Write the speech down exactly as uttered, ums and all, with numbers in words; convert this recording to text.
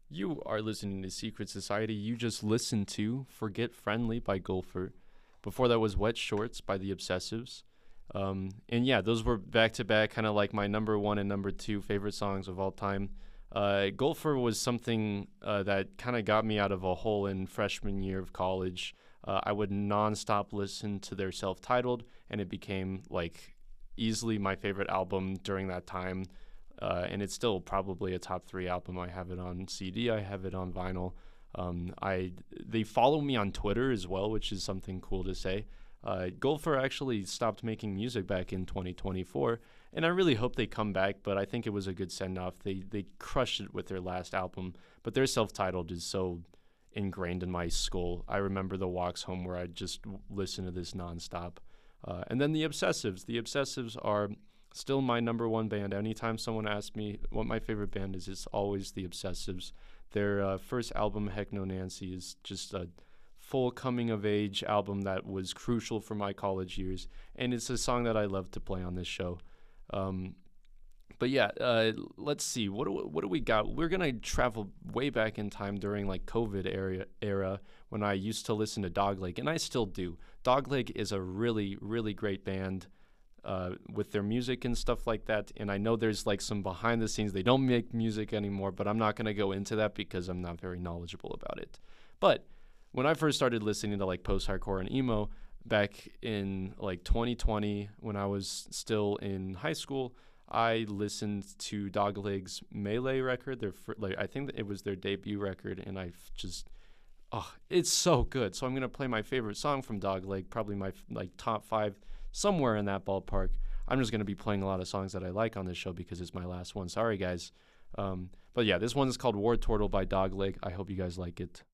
You are listening to Secret Society. You just listened to Forget Friendly by Gopher. Before that was Wet Shorts by The Obsessives. Um, and yeah, those were back to back, kind of like my number one and number two favorite songs of all time. Uh, Gopher was something uh, that kind of got me out of a hole in freshman year of college. Uh, I would nonstop listen to their self titled, and it became like easily my favorite album during that time. Uh, and it's still probably a top three album. I have it on C D. I have it on vinyl. Um, I they follow me on Twitter as well, which is something cool to say. Uh, Gopher actually stopped making music back in twenty twenty-four, and I really hope they come back. But I think it was a good send off. They they crushed it with their last album, but their self-titled is so ingrained in my skull. I remember the walks home where I just listen to this nonstop. Uh, and then the Obsessives. The Obsessives are still my number one band. Anytime someone asks me what my favorite band is, it's always the Obsessives. Their uh, first album, Heck No Nancy, is just a full coming of age album that was crucial for my college years, and it's a song that I love to play on this show. Um, but yeah, uh, let's see. What do we, what do we got? We're gonna travel way back in time during like COVID era era when I used to listen to Dogleg, and I still do. Dogleg is a really really great band. Uh, with their music and stuff like that. And I know there's like some behind the scenes. They don't make music anymore, but I'm not going to go into that because I'm not very knowledgeable about it. But when I first started listening to like post-hardcore and emo back in like twenty twenty, when I was still in high school, I listened to Dogleg's Melee record. Their fir- like I think that it was their debut record, and I just oh, it's so good. So I'm going to play my favorite song from Dogleg, probably my like top five, somewhere in that ballpark. I'm just going to be playing a lot of songs that I like on this show because it's my last one. Sorry, guys. Um, but yeah, this one is called War Turtle by Dogleg. I hope you guys like it.